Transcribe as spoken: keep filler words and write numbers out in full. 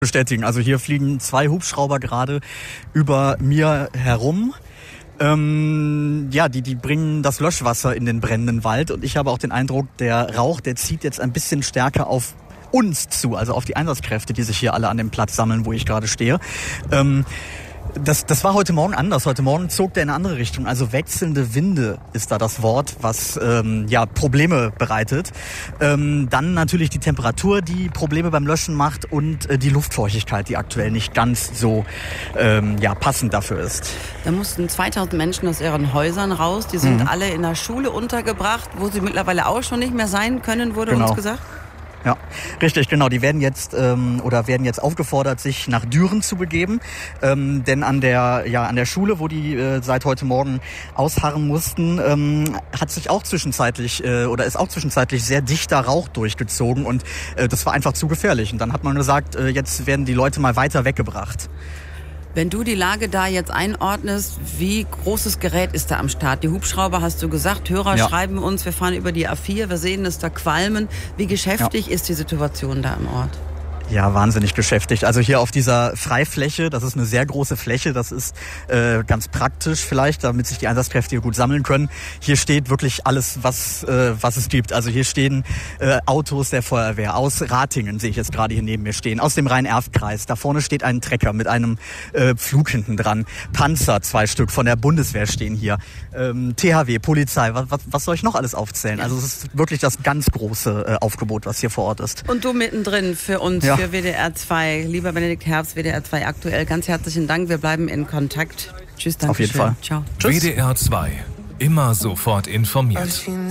Bestätigen. Also hier fliegen zwei Hubschrauber gerade über mir herum. Ähm, ja, die, die bringen das Löschwasser in den brennenden Wald. Und ich habe auch den Eindruck, der Rauch, der zieht jetzt ein bisschen stärker auf uns zu, also auf die Einsatzkräfte, die sich hier alle an dem Platz sammeln, wo ich gerade stehe. Ähm, Das, das war heute Morgen anders. Heute Morgen zog der in eine andere Richtung. Also wechselnde Winde ist da das Wort, was ähm, ja Probleme bereitet. Ähm, dann natürlich die Temperatur, die Probleme beim Löschen macht, und äh, die Luftfeuchtigkeit, die aktuell nicht ganz so ähm, ja passend dafür ist. Da mussten zweitausend Menschen aus ihren Häusern raus. Die sind mhm. alle in der Schule untergebracht, wo sie mittlerweile auch schon nicht mehr sein können, wurde genau. uns gesagt. Ja, richtig, genau. Die werden jetzt ähm, oder werden jetzt aufgefordert, sich nach Düren zu begeben, ähm, denn an der ja an der Schule, wo die äh, seit heute Morgen ausharren mussten, ähm, hat sich auch zwischenzeitlich äh, oder ist auch zwischenzeitlich sehr dichter Rauch durchgezogen, und äh, das war einfach zu gefährlich. Und dann hat man gesagt, äh, jetzt werden die Leute mal weiter weggebracht. Wenn du die Lage da jetzt einordnest, wie großes Gerät ist da am Start? Die Hubschrauber, hast du gesagt, Hörer ja. schreiben uns, wir fahren über die A vier, wir sehen es da qualmen. Wie geschäftig ja. ist die Situation da im Ort? Ja, wahnsinnig beschäftigt. Also hier auf dieser Freifläche, das ist eine sehr große Fläche, das ist äh, ganz praktisch vielleicht, damit sich die Einsatzkräfte hier gut sammeln können. Hier steht wirklich alles, was äh, was es gibt. Also hier stehen äh, Autos der Feuerwehr aus Ratingen, sehe ich jetzt gerade hier neben mir stehen, aus dem Rhein-Erft-Kreis. Da vorne steht ein Trecker mit einem äh, Pflug hinten dran. Panzer, zwei Stück von der Bundeswehr stehen hier. Ähm, T H W, Polizei, was, was, was soll ich noch alles aufzählen? Also es ist wirklich das ganz große äh, Aufgebot, was hier vor Ort ist. Und du mittendrin für uns, ja. für W D R zwei. Lieber Benedikt Herbst, W D R zwei aktuell, ganz herzlichen Dank. Wir bleiben in Kontakt. Tschüss, danke Auf jeden schön. Fall. Ciao. Tschüss. W D R zwei. Immer sofort informiert.